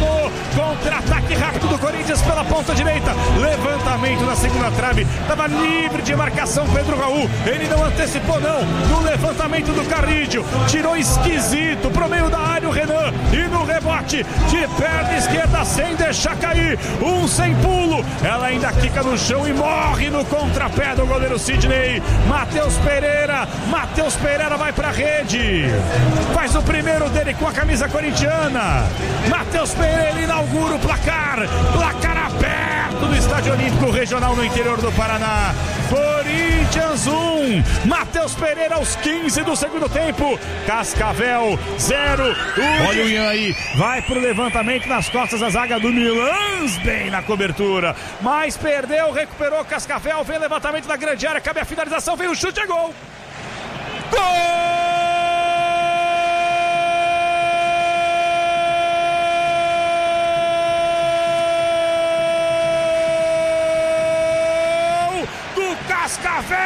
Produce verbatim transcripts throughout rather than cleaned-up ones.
chamou, contra-ataque rápido do Corinthians pela ponta direita, levantamento na segunda trave, estava livre de marcação Pedro Raul, ele não antecipou não, no levantamento do Carrídio, tirou esquisito pro meio da área o Renan, e no rebote de perna esquerda sem deixar cair, um sem pulo, ela ainda quica no chão e morre no contrapé do goleiro Sidney. Matheus Pereira, Matheus Pereira vai pra rede, faz o primeiro dele com a camisa corintiana. Matheus Pereira inaugura o placar, placar aberto do Estádio Olímpico Regional no interior do Paraná. Corinthians um, Matheus Pereira aos quinze do segundo tempo, Cascavel zero. Olha o Ian aí, vai pro levantamento nas costas da zaga do Milans, bem na cobertura, mas perdeu, recuperou Cascavel, vem levantamento da grande área, cabe a finalização, vem o chute, é gol! Gol! Cascavel!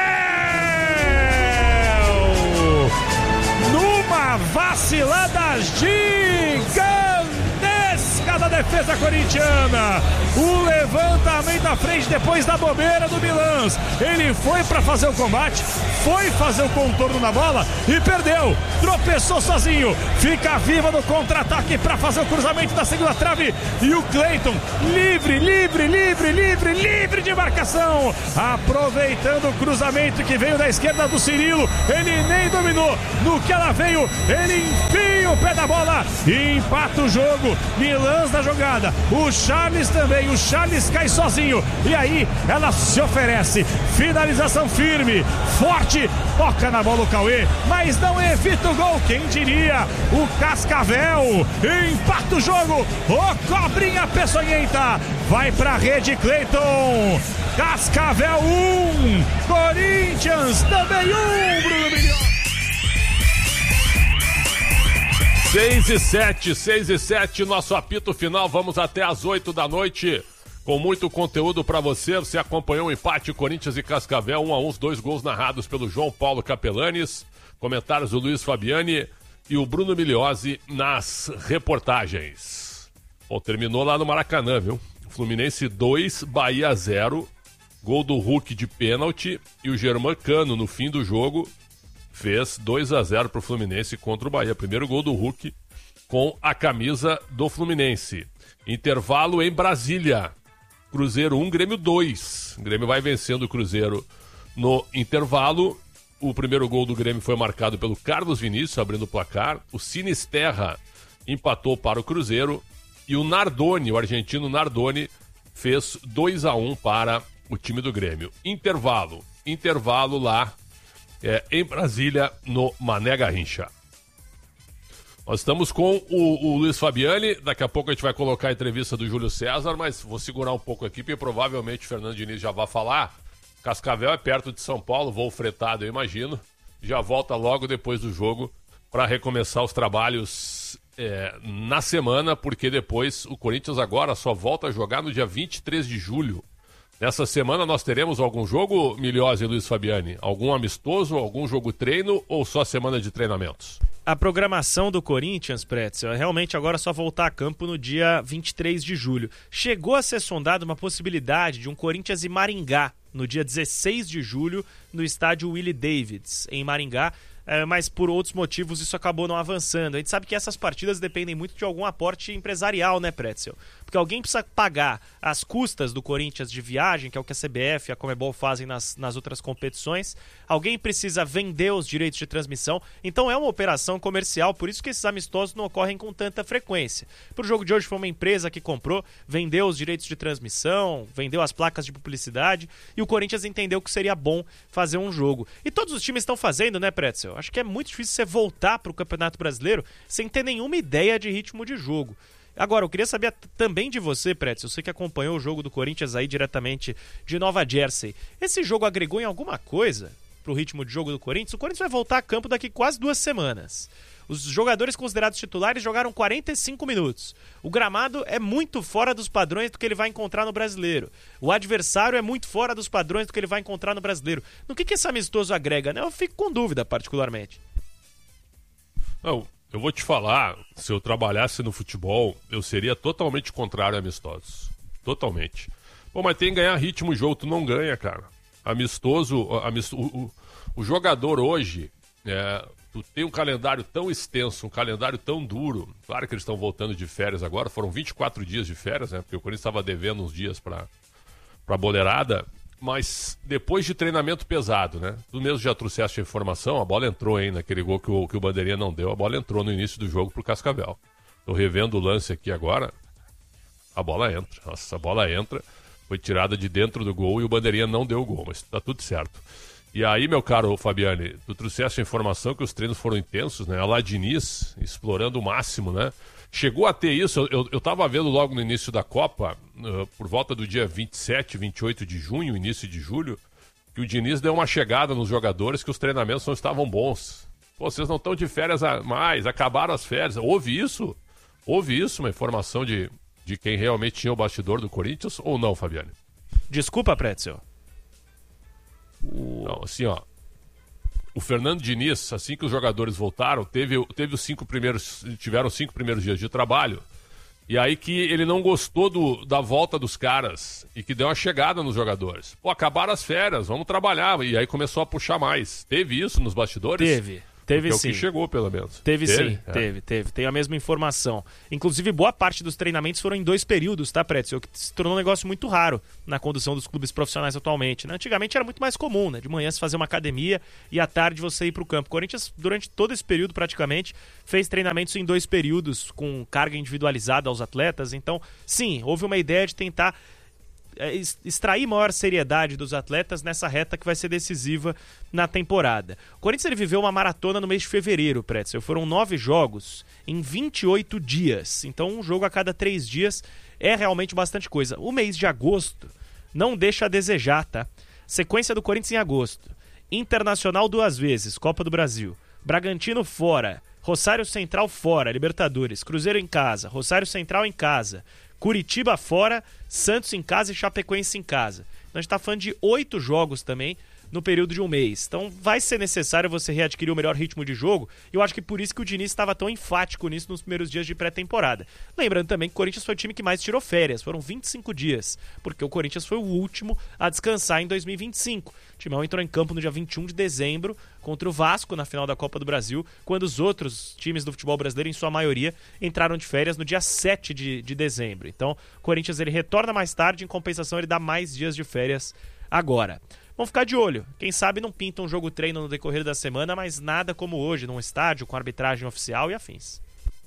Numa vacilada gigantesca da defesa corintiana, o levantamento à frente depois da bobeira do Milans, ele foi para fazer o combate, foi fazer o contorno na bola e perdeu, tropeçou sozinho, fica viva no contra-ataque para fazer o cruzamento da segunda trave e o Cleiton, livre, livre, livre, livre, livre de marcação, aproveitando o cruzamento que veio da esquerda do Cirilo, ele nem dominou, no que ela veio, ele enfia o pé da bola e empata o jogo. Milans na jogada, o Charles também, o Charles cai sozinho e aí ela se oferece, finalização firme, forte, toca na bola o Cauê, mas não evita o gol, quem diria, o Cascavel empata o jogo, o Cobrinha peçonhenta, vai pra rede Cleiton, Cascavel um, Corinthians também um, Bruno Milhões. seis e sete, seis e sete, nosso apito final, vamos até às oito da noite, com muito conteúdo para você. Você acompanhou o empate Corinthians e Cascavel, um a um, os dois gols narrados pelo João Paulo Capelanes, comentários do Luiz Fabiani e o Bruno Migliozzi nas reportagens. Bom, terminou lá no Maracanã, viu? Fluminense dois, Bahia zero, gol do Hulk de pênalti e o Germán Cano no fim do jogo fez dois a zero pro Fluminense contra o Bahia. Primeiro gol do Hulk com a camisa do Fluminense. Intervalo em Brasília. Cruzeiro um, Grêmio dois. O Grêmio vai vencendo o Cruzeiro no intervalo. O primeiro gol do Grêmio foi marcado pelo Carlos Vinícius, abrindo o placar. O Sinisterra empatou para o Cruzeiro. E o Nardoni, o argentino Nardoni, fez dois a um para o time do Grêmio. Intervalo. Intervalo lá é, em Brasília, no Mané Garrincha. Nós estamos com o, o Luiz Fabiani, daqui a pouco a gente vai colocar a entrevista do Júlio César, mas vou segurar um pouco aqui, porque provavelmente o Fernando Diniz já vai falar. Cascavel é perto de São Paulo, voo fretado, eu imagino. Já volta logo depois do jogo para recomeçar os trabalhos é, na semana, porque depois o Corinthians agora só volta a jogar no dia vinte e três de julho. Nessa semana nós teremos algum jogo, Migliozzi e Luiz Fabiani? Algum amistoso, algum jogo treino ou só semana de treinamentos? A programação do Corinthians, Pretzel, é realmente agora só voltar a campo no dia vinte e três de julho. Chegou a ser sondada uma possibilidade de um Corinthians e Maringá no dia dezesseis de julho no estádio Willie Davids, em Maringá. É, mas por outros motivos isso acabou não avançando. A gente sabe que essas partidas dependem muito de algum aporte empresarial, né, Pretzel? Porque alguém precisa pagar as custas do Corinthians de viagem, que é o que a C B F e a Conmebol fazem nas, nas outras competições. Alguém precisa vender os direitos de transmissão. Então é uma operação comercial, por isso que esses amistosos não ocorrem com tanta frequência. Para o jogo de hoje foi uma empresa que comprou, vendeu os direitos de transmissão, vendeu as placas de publicidade, e o Corinthians entendeu que seria bom fazer um jogo. E todos os times estão fazendo, né, Pretzel? Acho que é muito difícil você voltar para o Campeonato Brasileiro sem ter nenhuma ideia de ritmo de jogo. Agora, eu queria saber também de você, Pretzel, você que acompanhou o jogo do Corinthians aí diretamente de Nova Jersey. Esse jogo agregou em alguma coisa pro ritmo de jogo do Corinthians? O Corinthians vai voltar a campo daqui quase duas semanas. Os jogadores considerados titulares jogaram quarenta e cinco minutos. O gramado é muito fora dos padrões do que ele vai encontrar no Brasileiro. O adversário é muito fora dos padrões do que ele vai encontrar no Brasileiro. No que, que esse amistoso agrega, né? Eu fico com dúvida, particularmente. Não, eu vou te falar, se eu trabalhasse no futebol, eu seria totalmente contrário a amistosos. Totalmente. Pô, mas tem que ganhar ritmo o jogo, tu não ganha, cara. Amistoso, amisto, o, o, o jogador hoje, é, tu tem um calendário tão extenso, um calendário tão duro. Claro que eles estão voltando de férias agora, foram vinte e quatro dias de férias, né? Porque o Corinthians estava devendo uns dias pra, pra boleirada. Mas depois de treinamento pesado, né? Tu mesmo já trouxeste a informação, a bola entrou, hein, naquele gol que o, que o Bandeirinha não deu. A bola entrou no início do jogo pro Cascavel. Tô revendo o lance aqui agora. A bola entra. Nossa, a bola entra. Foi tirada de dentro do gol e o Bandeirinha não deu o gol, mas tá tudo certo. E aí, meu caro Fabiane, tu trouxeste a informação que os treinos foram intensos, né? A lá Diniz, explorando o máximo, né? Chegou a ter isso, eu, eu tava vendo logo no início da Copa, uh, por volta do dia vinte e sete, vinte e oito de junho, início de julho, que o Diniz deu uma chegada nos jogadores que os treinamentos não estavam bons. Pô, vocês não estão de férias a mais, acabaram as férias. Houve isso? Houve isso, uma informação de, de quem realmente tinha o bastidor do Corinthians ou não, Fabiane? Desculpa, Pretzel. O... Não, assim, ó. O Fernando Diniz, assim que os jogadores voltaram, teve, teve os cinco primeiros, tiveram os cinco primeiros dias de trabalho. E aí que ele não gostou do, da volta dos caras e que deu uma chegada nos jogadores. Pô, acabaram as férias, vamos trabalhar. E aí começou a puxar mais. Teve isso nos bastidores? Teve. Teve Porque sim. É o que chegou, pelo menos. Teve, teve sim, é. teve, teve. Tem a mesma informação. Inclusive, boa parte dos treinamentos foram em dois períodos, tá, Pretzel? O que se tornou um negócio muito raro na condução dos clubes profissionais atualmente, né? Antigamente era muito mais comum, né? De manhã se fazer uma academia e à tarde você ir pro campo. O Corinthians, durante todo esse período, praticamente, fez treinamentos em dois períodos, com carga individualizada aos atletas. Então, sim, houve uma ideia de tentar extrair maior seriedade dos atletas nessa reta que vai ser decisiva na temporada. O Corinthians ele viveu uma maratona no mês de fevereiro, Pretzel. Foram nove jogos em vinte e oito dias. Então um jogo a cada três dias é realmente bastante coisa. O mês de agosto não deixa a desejar, tá? Sequência do Corinthians em agosto. Internacional duas vezes, Copa do Brasil. Bragantino fora. Rosário Central fora, Libertadores. Cruzeiro em casa. Rosário Central em casa. Curitiba fora, Santos em casa e Chapecoense em casa. Então a gente está falando de oito jogos também no período de um mês. Então vai ser necessário você readquirir o melhor ritmo de jogo. E eu acho que por isso que o Diniz estava tão enfático nisso nos primeiros dias de pré-temporada. Lembrando também que o Corinthians foi o time que mais tirou férias. Foram vinte e cinco dias. Porque o Corinthians foi o último a descansar em dois mil e vinte e cinco. O Timão entrou em campo no dia vinte e um de dezembro contra o Vasco na final da Copa do Brasil, quando os outros times do futebol brasileiro, em sua maioria, entraram de férias no dia sete de, de dezembro. Então, o Corinthians ele retorna mais tarde, em compensação ele dá mais dias de férias agora. Vamos ficar de olho. Quem sabe não pinta um jogo treino no decorrer da semana, mas nada como hoje, num estádio, com arbitragem oficial e afins.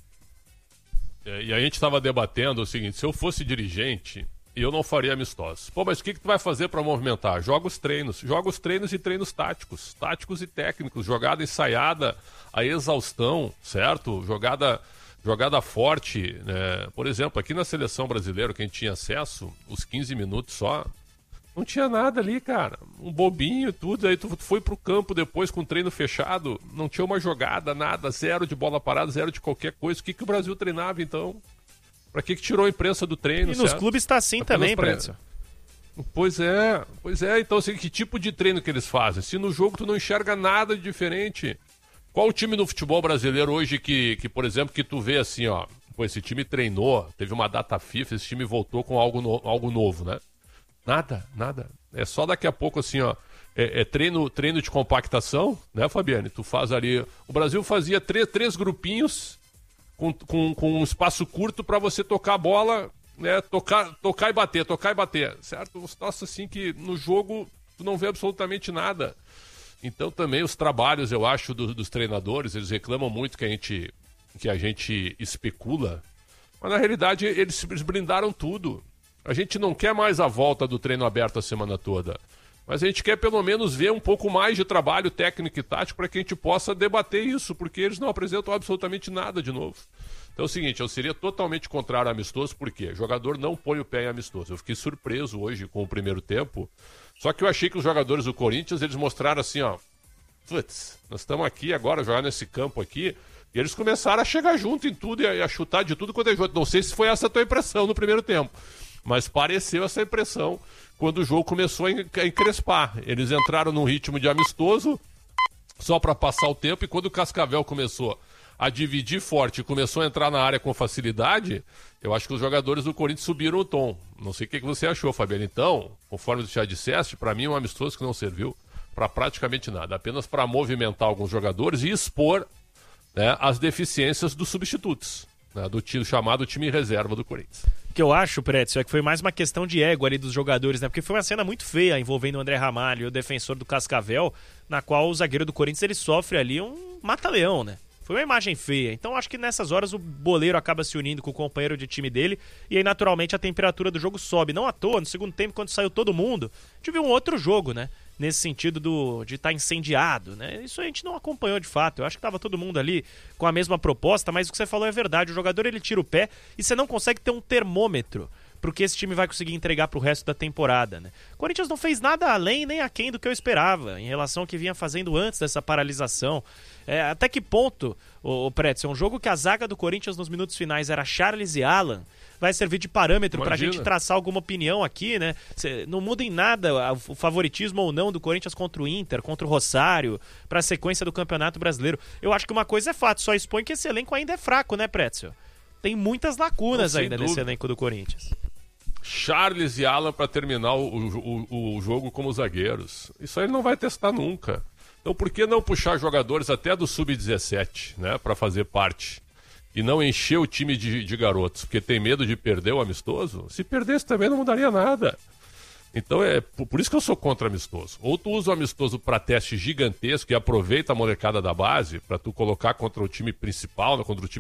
É, e a gente estava debatendo o seguinte, se eu fosse dirigente, eu não faria amistosos. Pô, mas o que, que tu vai fazer para movimentar? Joga os treinos. Joga os treinos e treinos táticos. Táticos e técnicos. Jogada ensaiada, a exaustão, certo? Jogada, jogada forte. Né? Por exemplo, aqui na seleção brasileira, quem tinha acesso, os quinze minutos só, não tinha nada ali, cara. Um bobinho e tudo. Aí tu foi pro campo depois com o treino fechado. Não tinha uma jogada, nada. Zero de bola parada, zero de qualquer coisa. O que, que o Brasil treinava, então? Pra que, que tirou a imprensa do treino? E nos certo? clubes tá assim Apenas também, pra... Pretzel. Pois é, pois é. Então, assim, que tipo de treino que eles fazem? Se no jogo tu não enxerga nada de diferente. Qual o time no futebol brasileiro hoje que, que por exemplo, que tu vê assim, ó... Pô, esse time treinou, teve uma data FIFA, esse time voltou com algo, no... algo novo, né? Nada, nada. É só daqui a pouco, assim, ó... É, é treino, treino de compactação, né, Fabiane? Tu faz ali... O Brasil fazia três, três grupinhos... Com, com, com um espaço curto para você tocar a bola, né, tocar, tocar e bater, tocar e bater, certo? Nossa, assim que no jogo tu não vê absolutamente nada. Então também os trabalhos, eu acho, do, dos treinadores, eles reclamam muito que a gente, que a gente especula, mas na realidade eles, eles blindaram tudo. A gente não quer mais a volta do treino aberto a semana toda, mas a gente quer pelo menos ver um pouco mais de trabalho técnico e tático para que a gente possa debater isso, porque eles não apresentam absolutamente nada de novo. Então é o seguinte, eu seria totalmente contrário a amistoso, porque o jogador não põe o pé em amistoso. Eu fiquei surpreso hoje com o primeiro tempo, só que eu achei que os jogadores do Corinthians, eles mostraram assim, ó, putz, nós estamos aqui agora, jogar nesse campo aqui, e eles começaram a chegar junto em tudo e a chutar de tudo quanto é jogo. Não sei se foi essa a tua impressão no primeiro tempo, mas pareceu essa impressão quando o jogo começou a encrespar. Eles entraram num ritmo de amistoso só para passar o tempo, e quando o Cascavel começou a dividir forte e começou a entrar na área com facilidade, eu acho que os jogadores do Corinthians subiram o tom. Não sei o que você achou, Fabiano. Então, conforme você já disseste, para mim é um amistoso que não serviu para praticamente nada, apenas para movimentar alguns jogadores e expor, né, as deficiências dos substitutos, né, do time, chamado time reserva do Corinthians. O que eu acho, Prédio, é que foi mais uma questão de ego ali dos jogadores, né? Porque foi uma cena muito feia envolvendo o André Ramalho e o defensor do Cascavel, na qual o zagueiro do Corinthians ele sofre ali um mata-leão, né? Foi uma imagem feia. Então acho que nessas horas o boleiro acaba se unindo com o companheiro de time dele e aí naturalmente a temperatura do jogo sobe. Não à toa, no segundo tempo, quando saiu todo mundo, a gente viu um outro jogo, né? Nesse sentido do, de estar tá incendiado, né? Isso a gente não acompanhou de fato. Eu acho que estava todo mundo ali com a mesma proposta, mas o que você falou é verdade. O jogador ele tira o pé e você não consegue ter um termômetro porque esse time vai conseguir entregar pro resto da temporada, né? O Corinthians não fez nada além nem aquém do que eu esperava em relação ao que vinha fazendo antes dessa paralisação. É, até que ponto, o, o Pretzel, um jogo que a zaga do Corinthians nos minutos finais era Charles e Alan, vai servir de parâmetro para a gente traçar alguma opinião aqui, né? Cê, não muda em nada o favoritismo ou não do Corinthians contra o Inter, contra o Rosário, para a sequência do Campeonato Brasileiro. Eu acho que uma coisa é fato, só expõe que esse elenco ainda é fraco, né, Pretzel? Tem muitas lacunas ainda nesse elenco do Corinthians. Charles e Alan para terminar o, o, o jogo como zagueiros. Isso aí ele não vai testar nunca. Então por que não puxar jogadores até do sub dezessete, né, para fazer parte? E não encher o time de, de garotos, porque tem medo de perder o amistoso? Se perdesse também não mudaria nada. Então é por, por isso que eu sou contra amistoso. Ou tu usa o amistoso para teste gigantesco e aproveita a molecada da base para tu colocar contra o time principal, né, contra o time